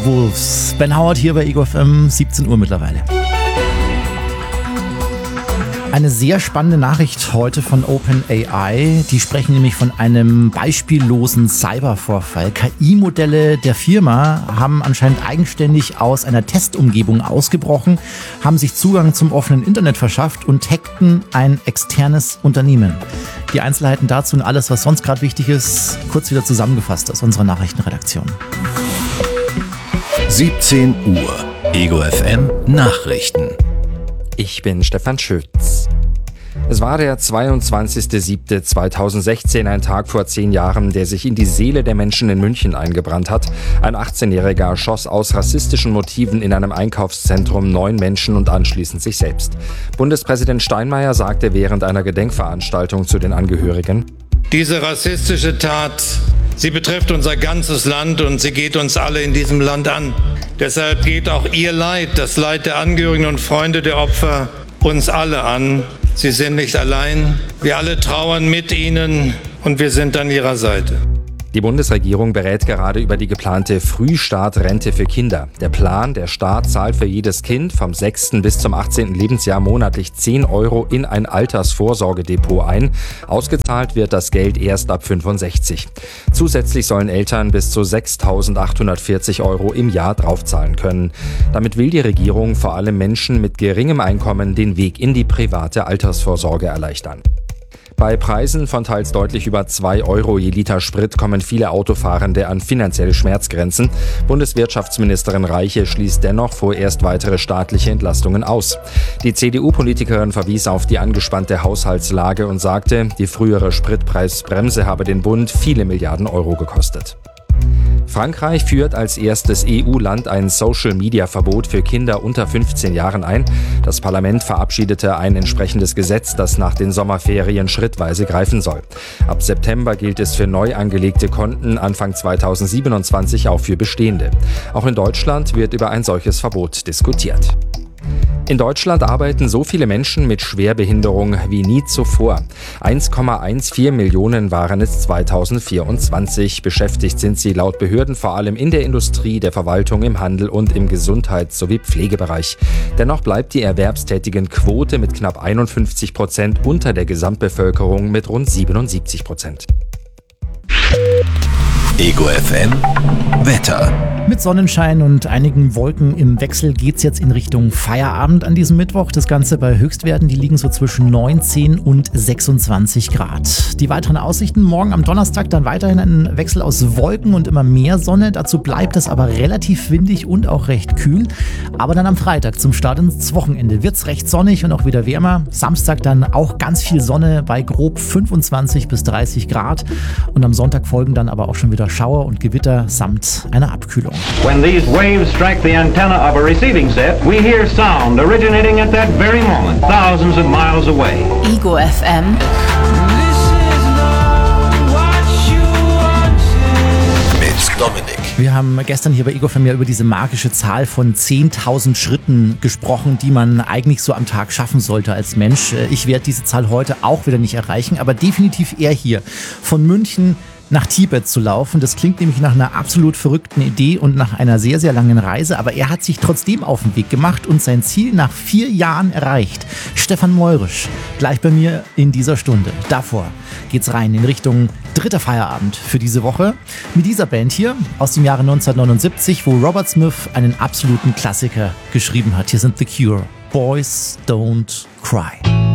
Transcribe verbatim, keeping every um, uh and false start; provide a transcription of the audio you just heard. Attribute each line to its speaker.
Speaker 1: Wolves. Ben Howard hier bei Ego F M, siebzehn Uhr mittlerweile. Eine sehr spannende Nachricht heute von OpenAI. Die sprechen nämlich von einem beispiellosen Cybervorfall. K I-Modelle der Firma haben anscheinend eigenständig aus einer Testumgebung ausgebrochen, haben sich Zugang zum offenen Internet verschafft und hackten ein externes Unternehmen. Die Einzelheiten dazu und alles, was sonst gerade wichtig ist, kurz wieder zusammengefasst aus unserer Nachrichtenredaktion.
Speaker 2: siebzehn Uhr. Ego F M Nachrichten.
Speaker 3: Ich bin Stefan Schütz. Es war der zweiundzwanzigster siebter zweitausendsechzehn, ein Tag vor zehn Jahren, der sich in die Seele der Menschen in München eingebrannt hat. Ein achtzehnjähriger schoss aus rassistischen Motiven in einem Einkaufszentrum neun Menschen und anschließend sich selbst. Bundespräsident Steinmeier sagte während einer Gedenkveranstaltung zu den Angehörigen:
Speaker 4: Diese rassistische Tat, sie betrifft unser ganzes Land und sie geht uns alle in diesem Land an. Deshalb geht auch Ihr Leid, das Leid der Angehörigen und Freunde der Opfer, uns alle an. Sie sind nicht allein. Wir alle trauern mit Ihnen und wir sind an Ihrer Seite.
Speaker 3: Die Bundesregierung berät gerade über die geplante Frühstartrente für Kinder. Der Plan: Der Staat zahlt für jedes Kind vom sechsten bis zum achtzehnten Lebensjahr monatlich zehn Euro in ein Altersvorsorgedepot ein. Ausgezahlt wird das Geld erst ab fünfundsechzig. Zusätzlich sollen Eltern bis zu sechstausendachthundertvierzig Euro im Jahr draufzahlen können. Damit will die Regierung vor allem Menschen mit geringem Einkommen den Weg in die private Altersvorsorge erleichtern. Bei Preisen von teils deutlich über zwei Euro je Liter Sprit kommen viele Autofahrende an finanzielle Schmerzgrenzen. Bundeswirtschaftsministerin Reiche schließt dennoch vorerst weitere staatliche Entlastungen aus. Die C D U-Politikerin verwies auf die angespannte Haushaltslage und sagte, die frühere Spritpreisbremse habe den Bund viele Milliarden Euro gekostet. Frankreich führt als erstes E U-Land ein Social-Media-Verbot für Kinder unter fünfzehn Jahren ein. Das Parlament verabschiedete ein entsprechendes Gesetz, das nach den Sommerferien schrittweise greifen soll. Ab September gilt es für neu angelegte Konten, Anfang zweitausendsiebenundzwanzig auch für bestehende. Auch in Deutschland wird über ein solches Verbot diskutiert. In Deutschland arbeiten so viele Menschen mit Schwerbehinderung wie nie zuvor. eins Komma vierzehn Millionen waren es zweitausendvierundzwanzig. Beschäftigt sind sie laut Behörden vor allem in der Industrie, der Verwaltung, im Handel und im Gesundheits- sowie Pflegebereich. Dennoch bleibt die erwerbstätigen Quote mit knapp einundfünfzig Prozent unter der Gesamtbevölkerung mit rund siebenundsiebzig Prozent.
Speaker 2: Ego F M Wetter.
Speaker 1: Mit Sonnenschein und einigen Wolken im Wechsel geht's jetzt in Richtung Feierabend an diesem Mittwoch. Das Ganze bei Höchstwerten, die liegen so zwischen neunzehn und sechsundzwanzig Grad. Die weiteren Aussichten: morgen am Donnerstag dann weiterhin ein Wechsel aus Wolken und immer mehr Sonne. Dazu bleibt es aber relativ windig und auch recht kühl. Aber dann am Freitag zum Start ins Wochenende wird's recht sonnig und auch wieder wärmer. Samstag dann auch ganz viel Sonne bei grob fünfundzwanzig bis dreißig Grad. Und am Sonntag folgen dann aber auch schon wieder Schauer und Gewitter samt einer Abkühlung.
Speaker 5: When these waves strike the antenna of a receiving set, we hear sound originating at that very moment, thousands of miles away.
Speaker 6: Ego F M.
Speaker 2: Mit Dominik.
Speaker 1: Wir haben gestern hier bei Ego F M ja über diese magische Zahl von zehntausend Schritten gesprochen, die man eigentlich so am Tag schaffen sollte als Mensch. Ich werde diese Zahl heute auch wieder nicht erreichen, aber definitiv eher hier von München nach Tibet zu laufen. Das klingt nämlich nach einer absolut verrückten Idee und nach einer sehr, sehr langen Reise, aber er hat sich trotzdem auf den Weg gemacht und sein Ziel nach vier Jahren erreicht. Stefan Meurisch, gleich bei mir in dieser Stunde. Davor geht's rein in Richtung dritter Feierabend für diese Woche mit dieser Band hier aus dem Jahre neunzehnhundertneunundsiebzig, wo Robert Smith einen absoluten Klassiker geschrieben hat. Hier sind The Cure. Boys Don't Cry.